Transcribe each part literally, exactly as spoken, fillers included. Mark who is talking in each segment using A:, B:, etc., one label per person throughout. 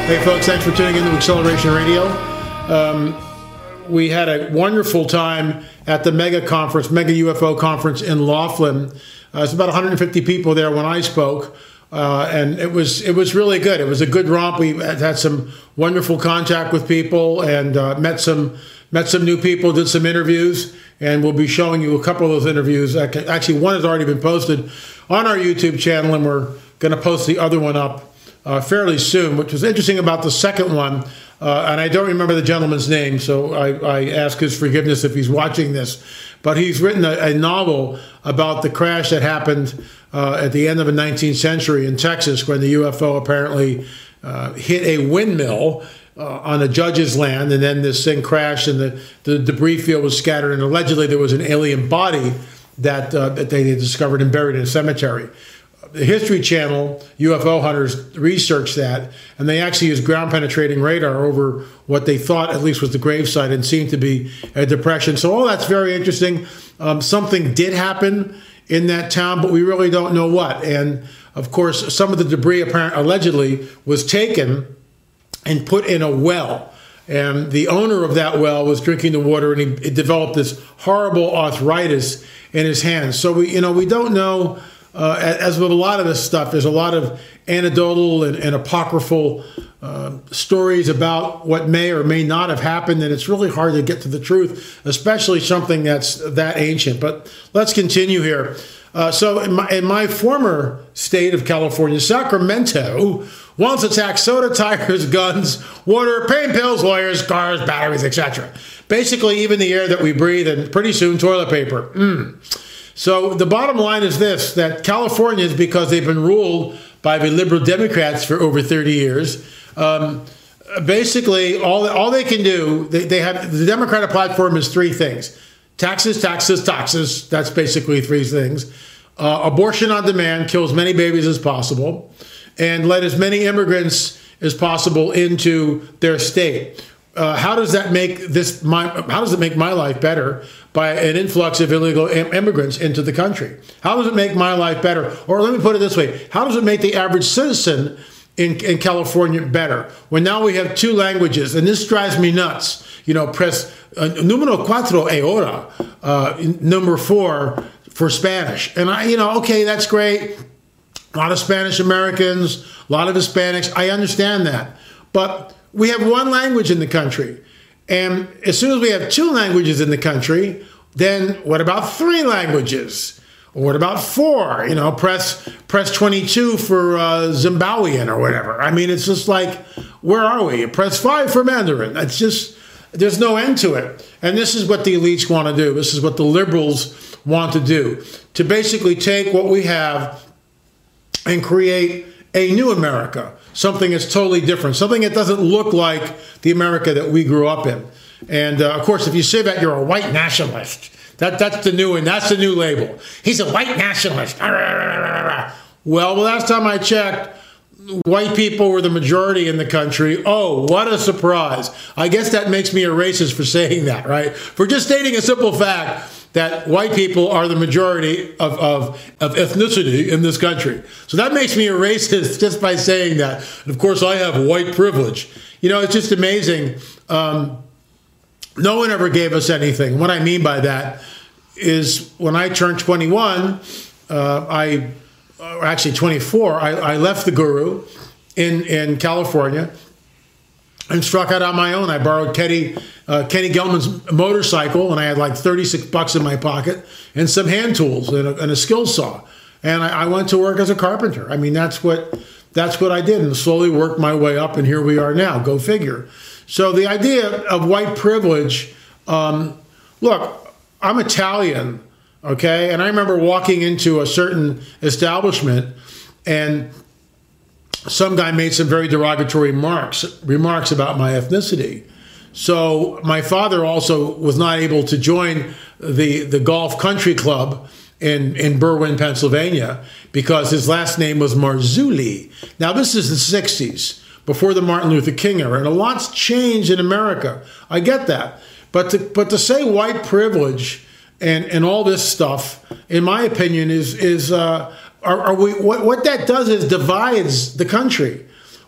A: Hey, folks, thanks for tuning in to Acceleration Radio. Um, we had a wonderful time at the Mega Conference, Mega U F O Conference in Laughlin. Uh, it's about one hundred fifty people there when I spoke, uh, and it was it was really good. It was a good romp. We had some wonderful contact with people and uh, met some met some new people, did some interviews, and we'll be showing you a couple of those interviews. Actually, one has already been posted on our YouTube channel, and we're going to post the other one up Uh, fairly soon. Which was interesting about the second one, uh, and I don't remember the gentleman's name, so I, I ask his forgiveness if he's watching this, but he's written a, a novel about the crash that happened uh, at the end of the nineteenth century in Texas when the U F O apparently uh, hit a windmill uh, on a judge's land, and then this thing crashed and the, the debris field was scattered, and allegedly there was an alien body that, uh, that they discovered and buried in a cemetery. The History Channel, U F O hunters researched that, and they actually used ground-penetrating radar over what they thought at least was the gravesite and seemed to be a depression. So all that's very interesting. Um, something did happen in that town, but we really don't know what. And, of course, some of the debris apparently allegedly was taken and put in a well. And the owner of that well was drinking the water, and he developed this horrible arthritis in his hands. So, we, you know, we don't know. Uh, as with a lot of this stuff, there's a lot of anecdotal and, and apocryphal uh, stories about what may or may not have happened, and it's really hard to get to the truth, especially something that's that ancient. But let's continue here. Uh, so in my, in my former state of California, Sacramento once attacked soda, tires, guns, water, pain pills, lawyers, cars, batteries, et cetera. Basically, even the air that we breathe, and pretty soon toilet paper. Mm. So the bottom line is this, that California is, because they've been ruled by the liberal Democrats for over thirty years, um, basically all all they can do, they, they have, the Democratic platform is three things. Taxes, taxes, taxes. That's basically three things. Uh, abortion on demand, kill as many babies as possible, and let as many immigrants as possible into their state. Uh, how does that make this? My, how does it make my life better by an influx of illegal im- immigrants into the country? How does it make my life better? Or let me put it this way: how does it make the average citizen in, in California better? When now we have two languages, and this drives me nuts. You know, press uh, número cuatro ahora, uh, number four for Spanish, and I, you know, okay, that's great. A lot of Spanish Americans, a lot of Hispanics. I understand that, but we have one language in the country. And as soon as we have two languages in the country, then what about three languages? Or what about four? You know, press press twenty-two for uh, Zimbabwean or whatever. I mean, it's just like, where are we? Press five for Mandarin. It's just, there's no end to it. And this is what the elites want to do. This is what the liberals want to do. To basically take what we have and create a new America, something that's totally different, something that doesn't look like the America that we grew up in. And uh, of course, if you say that, you're a white nationalist. That that's the new one. That's the new label. He's a white nationalist. Well, the last time I checked, white people were the majority in the country. Oh, what a surprise. I guess that makes me a racist for saying that, right? For just stating a simple fact that white people are the majority of, of, of ethnicity in this country. So that makes me a racist just by saying that. And of course, I have white privilege. You know, it's just amazing. Um, no one ever gave us anything. What I mean by that is when I turned twenty-one, uh, I, or actually twenty-four, I, I left the Guru in, in California and struck out on my own. I borrowed Kenny, uh, Kenny Gelman's motorcycle, and I had like thirty-six bucks in my pocket and some hand tools and a, and a skill saw. And I, I went to work as a carpenter. I mean, that's what that's what I did, and slowly worked my way up, and here we are now. Go figure. So the idea of white privilege, um, look, I'm Italian, okay? And I remember walking into a certain establishment, and some guy made some very derogatory remarks, remarks about my ethnicity. So my father also was not able to join the, the golf country club in, in Berwyn, Pennsylvania, because his last name was Marzulli. Now, this is the sixties, before the Martin Luther King era, and a lot's changed in America. I get that. But to, but to say white privilege and, and all this stuff, in my opinion, is, is uh, are, are we what, what that does is divides the country.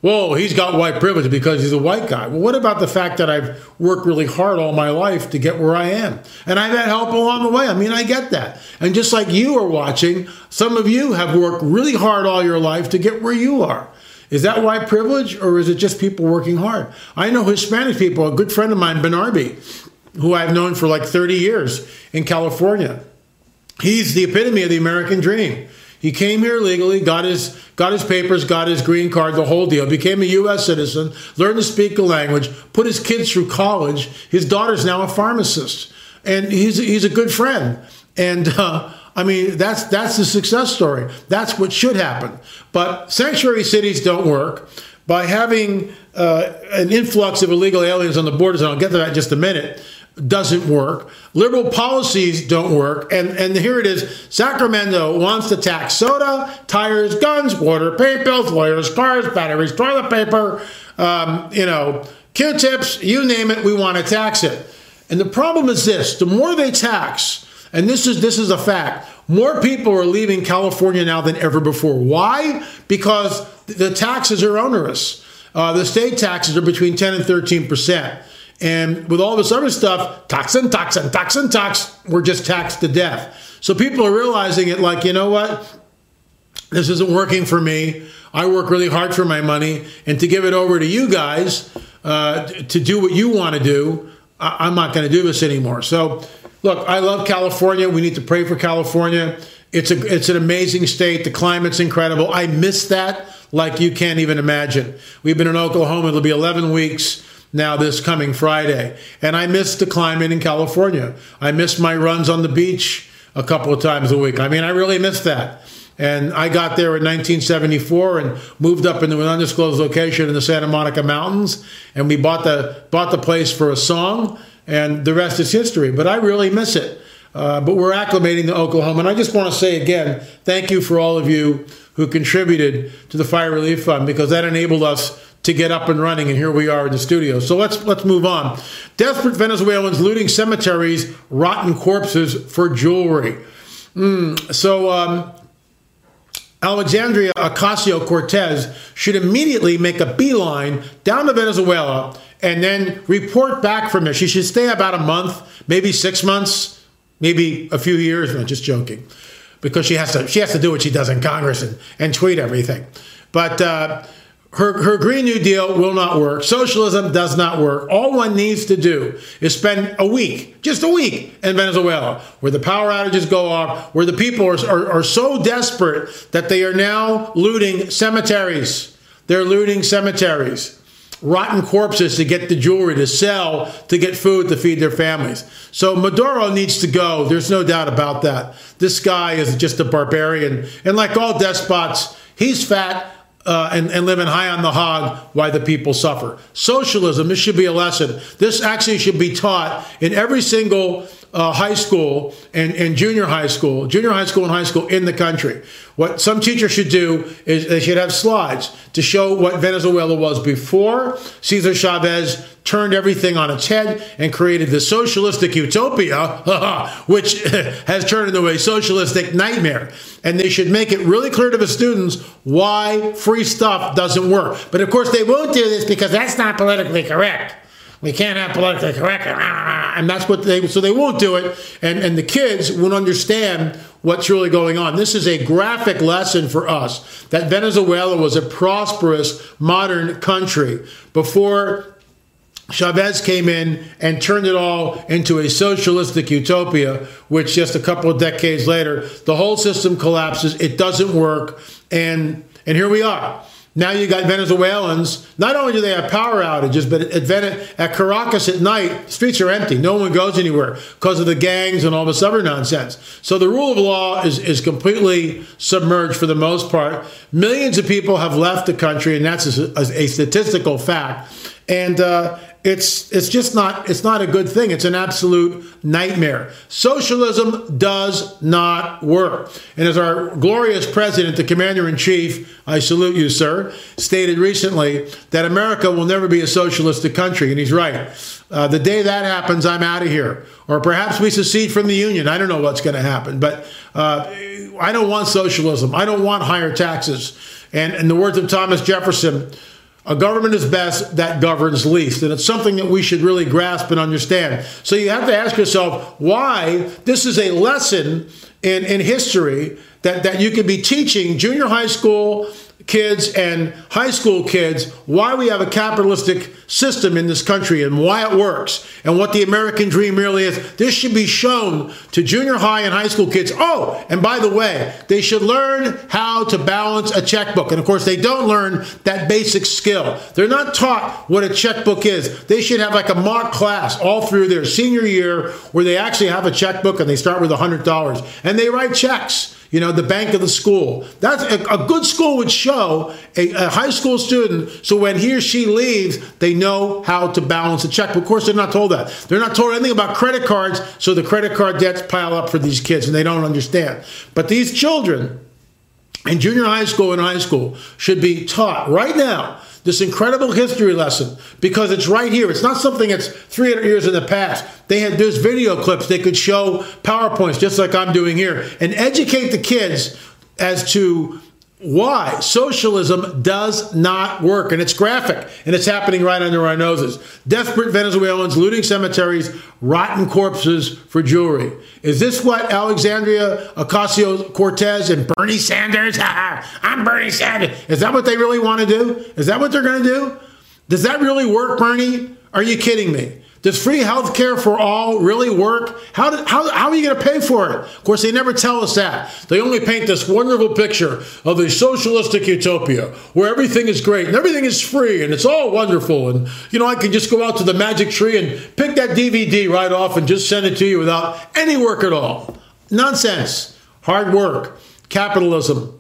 A: Whoa, he's got white privilege because he's a white guy. Well, what about the fact that I've worked really hard all my life to get where I am? And I've had help along the way. I mean, I get that. And just like you are watching, some of you have worked really hard all your life to get where you are. Is that white privilege, or is it just people working hard? I know Hispanic people. A good friend of mine, Benarbi, who I've known for like thirty years in California. He's the epitome of the American dream. He came here legally, got his got his papers, got his green card, the whole deal, became a U S citizen, learned to speak the language, put his kids through college. His daughter's now a pharmacist, and he's he's a good friend. And uh, I mean, that's that's the success story. That's what should happen. But sanctuary cities don't work. By having uh, an influx of illegal aliens on the borders, and I'll get to that in just a minute, doesn't work. Liberal policies don't work. And, and here it is. Sacramento wants to tax soda, tires, guns, water, paint bills, lawyers, cars, batteries, toilet paper, um, you know, Q-tips, you name it, we want to tax it. And the problem is this. The more they tax, and this is this is a fact, more people are leaving California now than ever before. Why? Because the taxes are onerous. Uh, the state taxes are between ten and thirteen percent. And with all this other stuff, tax and tax and tax and tax, we're just taxed to death. So people are realizing it like, you know what? This isn't working for me. I work really hard for my money. And to give it over to you guys uh, to do what you want to do, I- I'm not going to do this anymore. So, look, I love California. We need to pray for California. It's a it's an amazing state. The climate's incredible. I miss that like you can't even imagine. We've been in Oklahoma. It'll be eleven weeks now this coming Friday. And I miss the climate in California. I miss my runs on the beach a couple of times a week. I mean, I really miss that. And I got there in nineteen seventy-four and moved up into an undisclosed location in the Santa Monica Mountains. And we bought the bought the place for a song, and the rest is history. But I really miss it. Uh, but we're acclimating to Oklahoma. And I just want to say again, thank you for all of you who contributed to the Fire Relief Fund, because that enabled us to get up and running, and here we are in the studio. So let's let's move on. Desperate Venezuelans looting cemeteries, rotten corpses for jewelry. Mm, so um, Alexandria Ocasio-Cortez should immediately make a beeline down to Venezuela and then report back from there. She should stay about a month, maybe six months, maybe a few years. No, just joking, because she has to she has to do what she does in Congress and, and tweet everything. But uh, Her, her Green New Deal will not work. Socialism does not work. All one needs to do is spend a week, just a week, in Venezuela, where the power outages go off, where the people are, are, are so desperate that they are now looting cemeteries. They're looting cemeteries. Rotten corpses to get the jewelry, to sell, to get food, to feed their families. So Maduro needs to go. There's no doubt about that. This guy is just a barbarian. And like all despots, he's fat. Uh, and, and living high on the hog while the people suffer. Socialism, this should be a lesson. This actually should be taught in every single uh, high school and, and junior high school, junior high school and high school in the country. What some teachers should do is they should have slides to show what Venezuela was before Cesar Chavez turned everything on its head and created the socialistic utopia, which has turned into a socialistic nightmare. And they should make it really clear to the students why free stuff doesn't work. But of course, they won't do this because that's not politically correct. We can't have politically correct. And that's what they, so they won't do it. And, and the kids won't understand what's really going on. This is a graphic lesson for us that Venezuela was a prosperous, modern country before Chavez came in and turned it all into a socialistic utopia, which just a couple of decades later, the whole system collapses. It doesn't work. And, and here we are. Now you got Venezuelans. Not only do they have power outages, but at, Ven- at Caracas at night, streets are empty. No one goes anywhere because of the gangs and all this other nonsense. So the rule of law is, is completely submerged for the most part. Millions of people have left the country, and that's a, a statistical fact. And uh, it's it's just not it's not a good thing. It's an absolute nightmare. Socialism does not work. And as our glorious president, the commander-in-chief, I salute you, sir, stated recently that America will never be a socialistic country. And he's right. Uh, the day that happens, I'm out of here. Or perhaps we secede from the Union. I don't know what's going to happen. But uh, I don't want socialism. I don't want higher taxes. And in the words of Thomas Jefferson, A government is best that governs least. And it's something that we should really grasp and understand. So you have to ask yourself why this is a lesson in, in history that, that you could be teaching junior high school kids and high school kids why we have a capitalistic system in this country and why it works and what the American dream really is. This should be shown to junior high and high school kids. Oh, and by the way, they should learn how to balance a checkbook. And of course, they don't learn that basic skill. They're not taught what a checkbook is. They should have like a mock class all through their senior year where they actually have a checkbook and they start with one hundred dollars and they write checks. You know, the bank of the school. That's a, a good school would show a, a high school student so when he or she leaves, they know how to balance a check. But of course, they're not told that. They're not told anything about credit cards, so the credit card debts pile up for these kids and they don't understand. But these children in junior high school and high school should be taught right now this incredible history lesson because it's right here. It's not something that's three hundred years in the past. They had those video clips. They could show PowerPoints just like I'm doing here and educate the kids as to why socialism does not work. And it's graphic, and it's happening right under our noses. Desperate Venezuelans looting cemeteries, rotten corpses for jewelry. Is this what Alexandria Ocasio-Cortez and Bernie Sanders, I'm Bernie Sanders, is that what they really want to do? Is that what they're going to do? Does that really work, Bernie? Are you kidding me? Does free health care for all really work? How, do, how, how are you going to pay for it? Of course, they never tell us that. They only paint this wonderful picture of a socialistic utopia where everything is great and everything is free and it's all wonderful. And, you know, I can just go out to the magic tree and pick that D V D right off and just send it to you without any work at all. Nonsense. Hard work. Capitalism.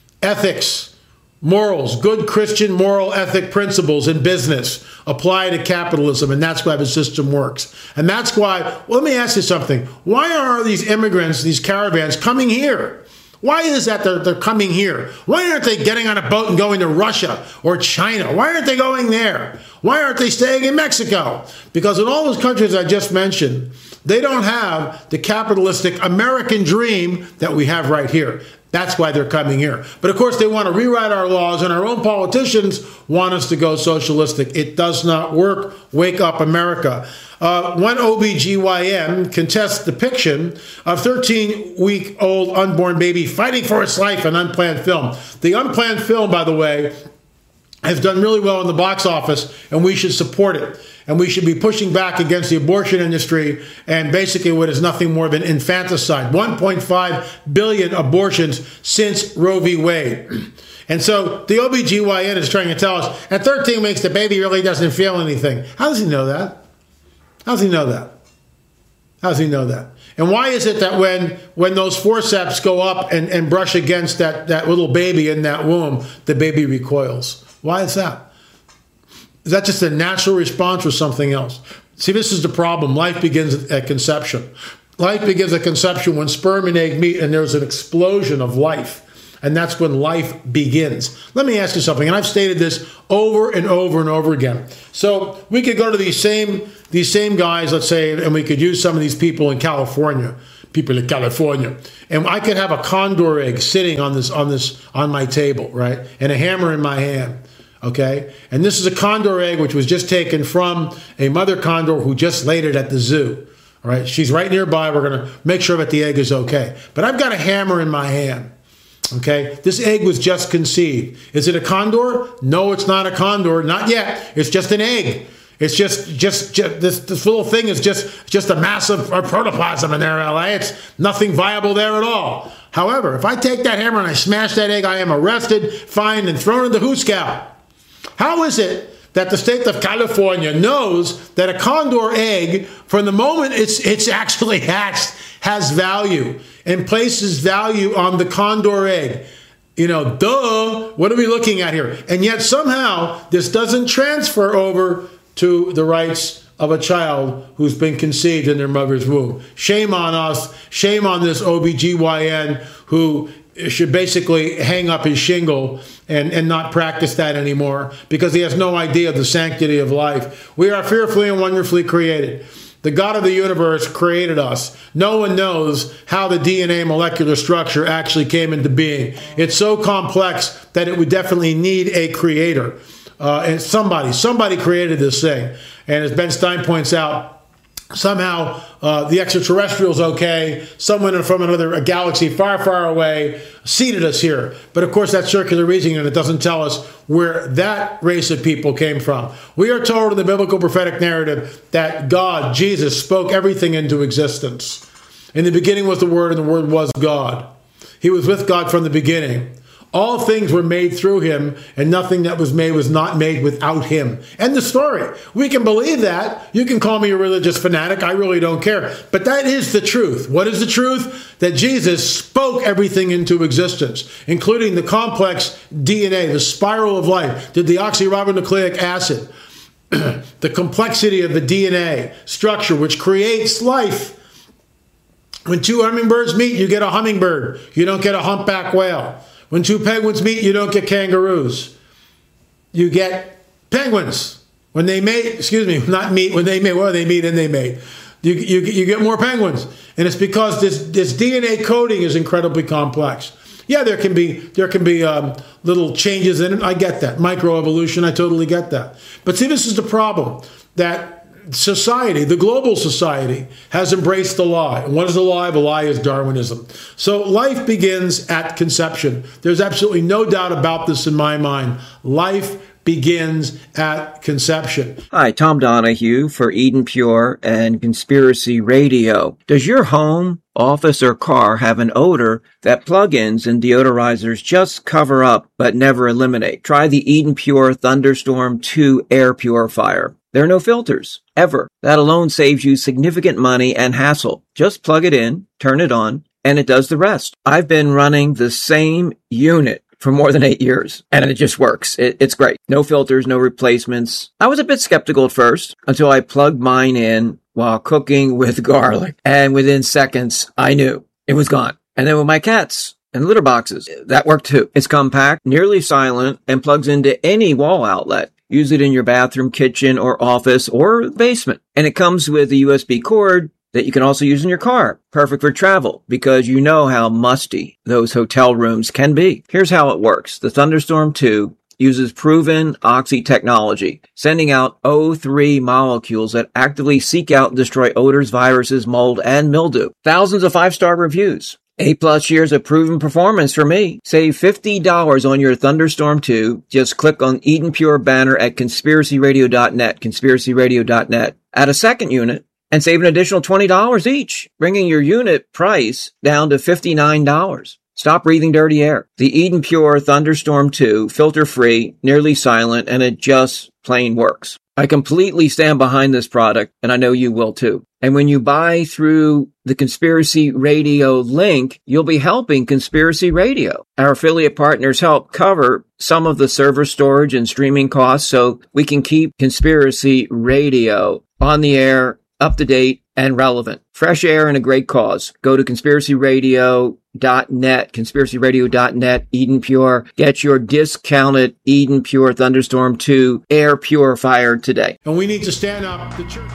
A: Ethics. Morals, good Christian moral ethic principles in business apply to capitalism, and that's why the system works. And that's why, well, let me ask you something. Why are these immigrants, these caravans, coming here? Why is that they're, they're coming here? Why aren't they getting on a boat and going to Russia or China? Why aren't they going there? Why aren't they staying in Mexico? Because in all those countries I just mentioned, they don't have the capitalistic American dream that we have right here. That's why they're coming here. But of course, they want to rewrite our laws, and our own politicians want us to go socialistic. It does not work. Wake up, America. Uh, one O B G Y N contests depiction of thirteen-week-old unborn baby fighting for its life in unplanned film. The unplanned film, by the way, has done really well in the box office, and we should support it. And we should be pushing back against the abortion industry and basically what is nothing more than infanticide. one point five billion abortions since Roe v. Wade. And so the O B G Y N is trying to tell us, at thirteen weeks, the baby really doesn't feel anything. How does he know that? How does he know that? How does he know that? And why is it that when when those forceps go up and, and brush against that, that little baby in that womb, the baby recoils? Why is that? Is that just a natural response or something else? See, this is the problem. Life begins at conception. Life begins at conception when sperm and egg meet and there's an explosion of life. And that's when life begins. Let me ask you something, and I've stated this over and over and over again. So we could go to these same these same guys, let's say, and we could use some of these people in California, people in California, and I could have a condor egg sitting on this on this on my table, right, and a hammer in my hand. Okay, and this is a condor egg which was just taken from a mother condor who just laid it at the zoo. All right, she's right nearby. We're going to make sure that the egg is okay. But I've got a hammer in my hand. Okay, this egg was just conceived. Is it a condor? No, it's not a condor. Not yet. It's just an egg. It's just, just, just this, this little thing is just, just a mass of protoplasm in there, L A. It's nothing viable there at all. However, if I take that hammer and I smash that egg, I am arrested, fined, and thrown into Hooskow. How is it that the state of California knows that a condor egg, from the moment it's it's actually hatched, has value and places value on the condor egg? You know, duh, what are we looking at here? And yet somehow this doesn't transfer over to the rights of a child who's been conceived in their mother's womb. Shame on us. Shame on this O B G Y N who should basically hang up his shingle and, and not practice that anymore because he has no idea of the sanctity of life. We are fearfully and wonderfully created. The God of the universe created us. No one knows how the D N A molecular structure actually came into being. It's so complex that it would definitely need a creator. Uh, and somebody, somebody created this thing. And as Ben Stein points out, somehow uh, the extraterrestrials, okay, someone from another a galaxy far, far away seeded us here. But of course, that's circular reasoning, and it doesn't tell us where that race of people came from. We are told in the biblical prophetic narrative that God, Jesus, spoke everything into existence. In the beginning was the Word, and the Word was God. He was with God from the beginning. All things were made through him, and nothing that was made was not made without him. End the story. We can believe that. You can call me a religious fanatic. I really don't care. But that is the truth. What is the truth? That Jesus spoke everything into existence, including the complex D N A, the spiral of life, the deoxyribonucleic acid, the complexity of the D N A structure, which creates life. When two hummingbirds meet, you get a hummingbird. You don't get a humpback whale. When two penguins meet, you don't get kangaroos. You get penguins. When they mate, excuse me, not meet, when they mate, well, they meet and they mate. You, you, you get more penguins. And it's because this, this D N A coding is incredibly complex. Yeah, there can be there can be um, little changes in it. I get that. Microevolution, I totally get that. But see, this is the problem, that society, the global society, has embraced the lie. And what is the lie? The lie is Darwinism. So life begins at conception. There's absolutely no doubt about this in my mind. Life begins at conception.
B: Hi, Tom Donahue for Eden Pure and Conspiracy Radio. Does your home, office, or car have an odor that plugins and deodorizers just cover up but never eliminate? Try the Eden Pure Thunderstorm two air purifier. There are no filters, ever. That alone saves you significant money and hassle. Just plug it in, turn it on, and it does the rest. I've been running the same unit for more than eight years, and it just works. It, it's great. No filters, no replacements. I was a bit skeptical at first until I plugged mine in while cooking with garlic, and within seconds, I knew it was gone. And then with my cats and litter boxes, that worked too. It's compact, nearly silent, and plugs into any wall outlet. Use it in your bathroom, kitchen, or office, or basement. And it comes with a U S B cord that you can also use in your car. Perfect for travel, because you know how musty those hotel rooms can be. Here's how it works. The Thunderstorm two uses proven Oxy technology, sending out O three molecules that actively seek out and destroy odors, viruses, mold, and mildew. Thousands of five-star reviews. Eight plus years of proven performance for me. Save fifty dollars on your Thunderstorm two. Just click on Eden Pure banner at conspiracy radio dot net, conspiracy radio dot net. Add a second unit and save an additional twenty dollars each, bringing your unit price down to fifty-nine dollars. Stop breathing dirty air. The Eden Pure Thunderstorm two, filter-free, nearly silent, and it just plain works. I completely stand behind this product, and I know you will too. And when you buy through the Conspiracy Radio link, you'll be helping Conspiracy Radio. Our affiliate partners help cover some of the server storage and streaming costs so we can keep Conspiracy Radio on the air, up to date, and relevant. Fresh air and a great cause. Go to conspiracy radio dot net, conspiracy radio dot net, Eden Pure. Get your discounted Eden Pure Thunderstorm two air purifier today.
A: And we need to stand up. The church.